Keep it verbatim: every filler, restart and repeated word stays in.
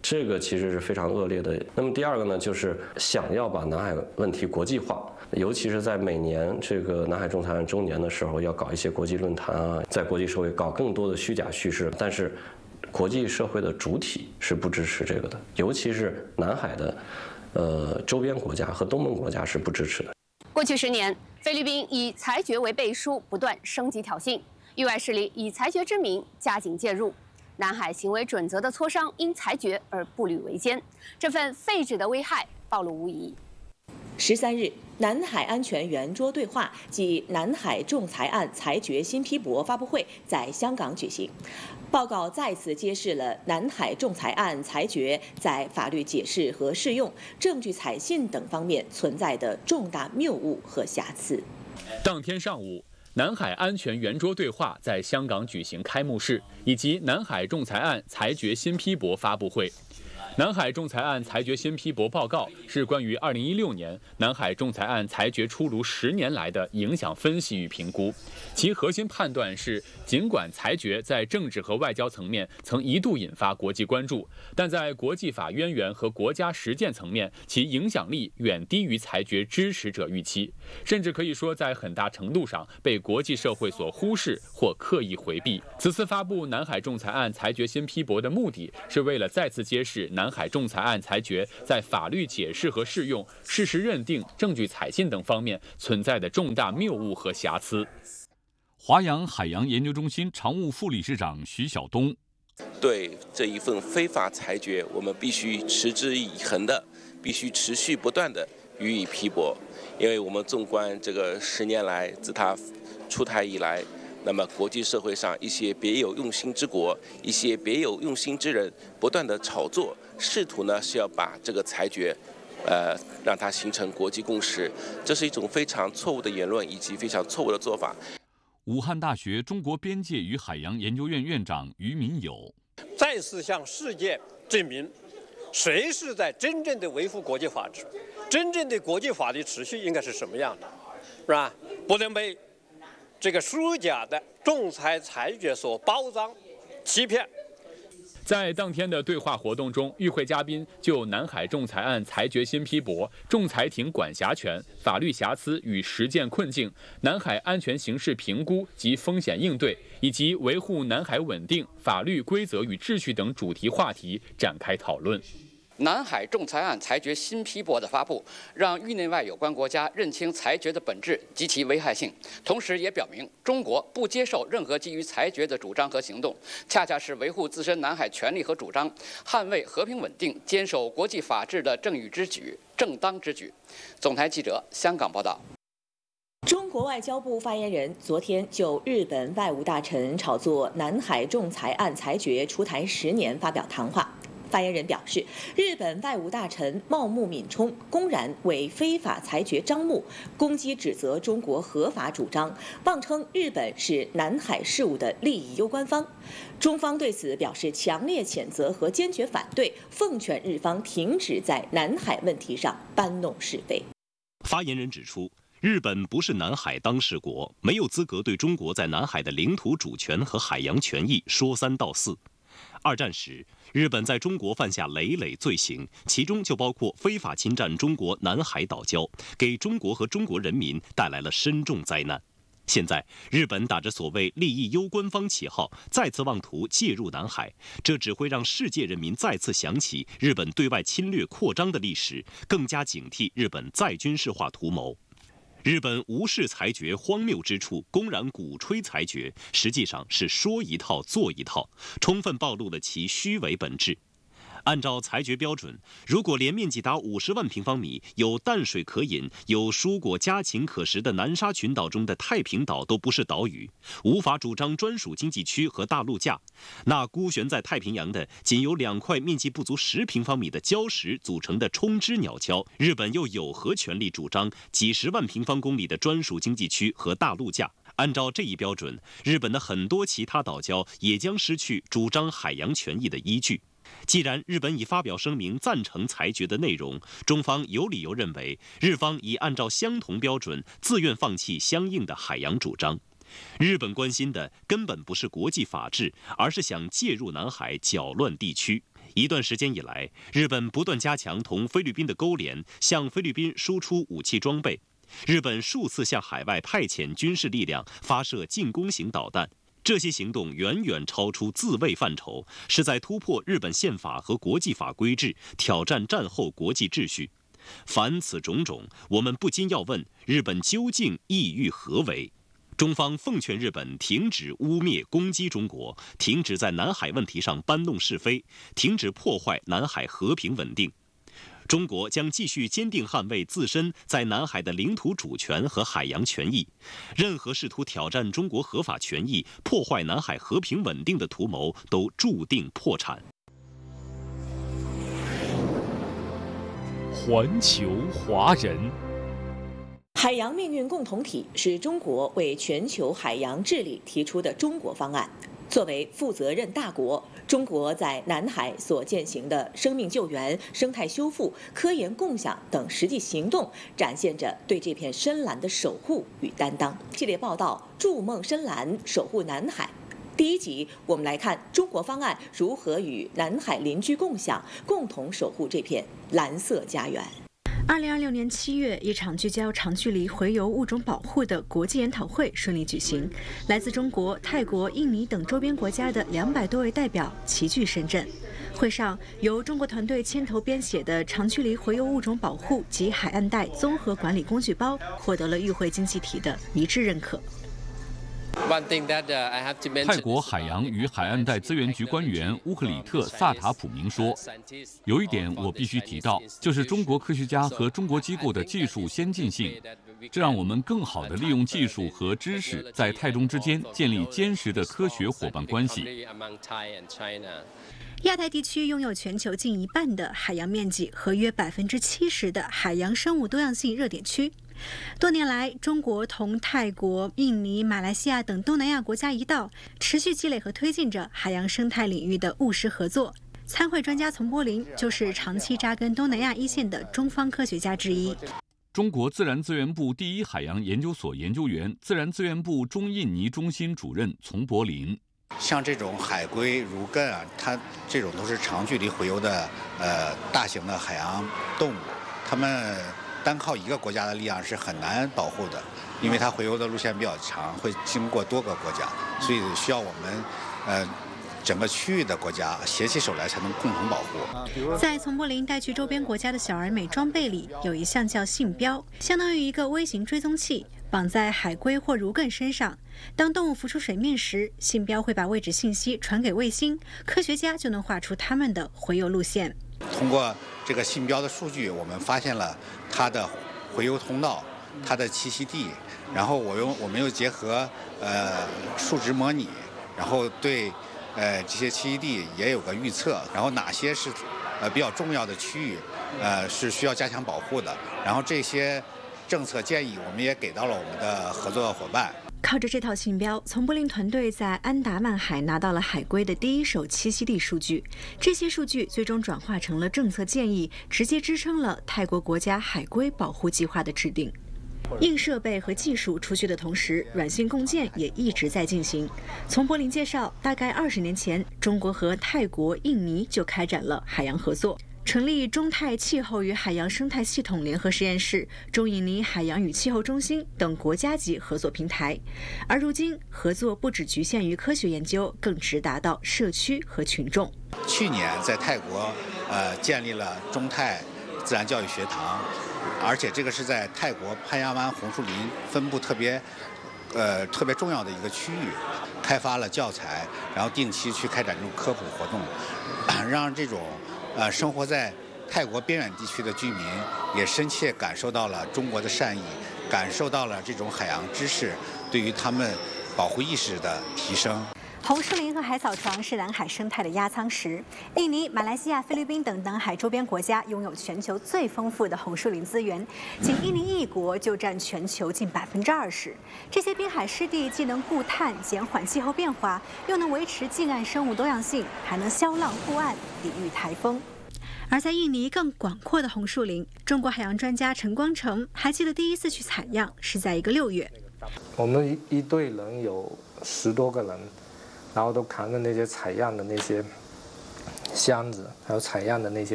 这个其实是非常恶劣的。那么第二个呢，就是想要把南海问题国际化，尤其是在每年这个南海仲裁案周年的时候，要搞一些国际论坛啊，在国际社会搞更多的虚假叙事。但是，国际社会的主体是不支持这个的，尤其是南海的，呃，周边国家和东盟国家是不支持的。 过去十年，菲律宾以裁决为背书，不断升级挑衅，域外势力以裁决之名加紧介入。南海行为准则的磋商因裁决而步履维艰，这份废止的危害暴露无遗。 十三日，南海安全圆桌对话暨南海仲裁案裁决新批驳发布会在香港举行。报告再次揭示了南海仲裁案裁决在法律解释和适用、证据采信等方面存在的重大谬误和瑕疵。 当天上午，南海安全圆桌对话在香港举行开幕式，以及南海仲裁案裁决新批驳发布会。南海仲裁案裁决新批驳报告是关于二零一六年南海仲裁案裁决出炉十年来的影响分析与评估。其核心判断是，尽管裁决在政治和外交层面曾一度引发国际关注，但在国际法渊源和国家实践层面，其影响力远低于裁决支持者预期，甚至可以说在很大程度上被国际社会所忽视或刻意回避。此次发布南海仲裁案裁决新批驳的目的，是为了再次揭示南海仲裁案裁决在法律解释和适用、事实认定、证据采信等方面存在的重大谬误和瑕疵。 华阳海洋研究中心常务副理事长徐晓东： 对这一份非法裁决，我们必须持之以恒的，必须持续不断的予以批驳，因为我们纵观这个十年来，自它出台以来，那么国际社会上一些别有用心之国、一些别有用心之人，不断的炒作，试图呢是要把这个裁决，呃，让它形成国际共识，这是一种非常错误的言论以及非常错误的做法。 武汉大学中国边界与海洋研究院院长于民友： 再次向世界证明，谁是在真正的维护国际法治，真正的国际法律秩序应该是什么样的，是吧？不能被这个虚假的仲裁裁决所包装、欺骗。 在当天的对话活动中，与会嘉宾就南海仲裁案裁决新批驳、仲裁庭管辖权、法律瑕疵与实践困境、南海安全形势评估及风险应对，以及维护南海稳定、法律规则与秩序等主题话题展开讨论。 南海仲裁案裁决新批驳的发布，让域内外有关国家认清裁决的本质及其危害性，同时也表明中国不接受任何基于裁决的主张和行动，恰恰是维护自身南海权利和主张、捍卫和平稳定、坚守国际法治的正义之举、正当之举。总台记者香港报道。 中国外交部发言人昨天就日本外务大臣炒作南海仲裁案裁决出台十年发表谈话。发言人表示，日本外务大臣茂木敏充公然为非法裁决张目，攻击指责中国合法主张，妄称日本是南海事务的利益攸关方。中方对此表示强烈谴责和坚决反对，奉劝日方停止在南海问题上搬弄是非。 发言人指出，日本不是南海当事国，没有资格对中国在南海的领土主权和海洋权益说三道四。二战时，日本在中国犯下累累罪行，其中就包括非法侵占中国南海岛礁，给中国和中国人民带来了深重灾难。现在，日本打着所谓利益攸关方旗号，再次妄图介入南海，这只会让世界人民再次想起日本对外侵略扩张的历史，更加警惕日本再军事化图谋。日本无视裁决荒谬之处，公然鼓吹裁决，实际上是说一套做一套，充分暴露了其虚伪本质。按照裁决标准，如果连面积达五十万平方米、有淡水可饮、有蔬果家禽可食的南沙群岛中的太平岛都不是岛屿，无法主张专属经济区和大陆架，那孤悬在太平洋的仅由两块面积不足十平方米的礁石组成的冲之鸟礁，日本又有何权利主张几十万平方公里的专属经济区和大陆架？按照这一标准，日本的很多其他岛礁也将失去主张海洋权益的依据。既然日本已发表声明赞成裁决的内容，中方有理由认为日方已按照相同标准自愿放弃相应的海洋主张。日本关心的根本不是国际法治，而是想介入南海搅乱地区。 一段时间以来，日本不断加强同菲律宾的勾连，向菲律宾输出武器装备。日本数次向海外派遣军事力量，发射进攻型导弹。这些行动远远超出自卫范畴，是在突破日本宪法和国际法规制，挑战战后国际秩序。凡此种种，我们不禁要问：日本究竟意欲何为？中方奉劝日本停止污蔑攻击中国，停止在南海问题上搬弄是非，停止破坏南海和平稳定。中国将继续坚定捍卫自身在南海的领土主权和海洋权益。任何试图挑战中国合法权益、破坏南海和平稳定的图谋，都注定破产。 环球华人。 海洋命运共同体是中国为全球海洋治理提出的中国方案。作为负责任大国，中国在南海所践行的生命救援、生态修复、科研共享等实际行动，展现着对这片深蓝的守护与担当。系列报道《筑梦深蓝，守护南海》。第一集，我们来看中国方案如何与南海邻居共享，共同守护这片蓝色家园。 二零二六年七月，一场聚焦长距离洄游物种保护的国际研讨会顺利举行。来自中国、泰国、印尼等周边国家的两百多位代表齐聚深圳。会上，由中国团队牵头编写的《长距离洄游物种保护及海岸带综合管理工具包》获得了与会经济体的一致认可。 泰国海洋与海岸带资源局官员乌克里特·萨塔普明说：“有一点我必须提到，就是中国科学家和中国机构的技术先进性，这让我们更好地利用技术和知识，在泰中之间建立坚实的科学伙伴关系。” 亚太地区拥有全球近一半的海洋面积和约百分之七十的海洋生物多样性热点区。多年来，中国同泰国、印尼、马来西亚等东南亚国家一道，持续积累和推进着海洋生态领域的务实合作。参会专家丛柏林就是长期扎根东南亚一线的中方科学家之一。 中国自然资源部第一海洋研究所研究员、自然资源部中印尼中心主任丛柏林。 像这种海龟、儒艮啊，它这种都是长距离洄游的呃大型的海洋动物，它们单靠一个国家的力量是很难保护的，因为它洄游的路线比较长，会经过多个国家，所以需要我们呃整个区域的国家携起手来才能共同保护。 在丛柏林带去周边国家的小而美装备里，有一项叫信标，相当于一个微型追踪器，绑在海龟或儒艮身上。当动物浮出水面时，信标会把位置信息传给卫星，科学家就能画出它们的洄游路线。 通过这个信标的数据，我们发现了它的洄游通道、它的栖息地，然后我用我们又结合呃数值模拟，然后对呃这些栖息地也有个预测，然后哪些是呃比较重要的区域，呃是需要加强保护的，然后这些政策建议我们也给到了我们的合作伙伴。 靠着这套信标，丛柏林团队在安达曼海拿到了海龟的第一手栖息地数据。这些数据最终转化成了政策建议，直接支撑了泰国国家海龟保护计划的制定。硬设备和技术出去的同时，软性共建也一直在进行。丛柏林介绍，大概二十年前，中国和泰国、印尼就开展了海洋合作。成立中泰气候与海洋生态系统联合实验室、中印尼海洋与气候中心等国家级合作平台，而如今合作不只局限于科学研究，更直达到社区和群众。 去年在泰国，呃，建立了中泰自然教育学堂，而且这个是在泰国潘亚湾红树林分布特别，呃，特别重要的一个区域，开发了教材，然后定期去开展这种科普活动，让这种。呃，生活在泰国边远地区的居民也深切感受到了中国的善意，感受到了这种海洋知识对于他们保护意识的提升。 红树林和海草床是南海生态的压舱石。印尼、马来西亚、菲律宾等南海周边国家拥有全球最丰富的红树林资源，仅印尼一国就占全球近百分之二十。这些滨海湿地既能固碳、减缓气候变化，又能维持近岸生物多样性，还能消浪护岸、抵御台风。而在印尼更广阔的红树林，中国海洋专家陈光诚还记得第一次去采样是在一个六月。 我们一队人有十多个人，然后都扛着那些采样的那些箱子，还有采样的那些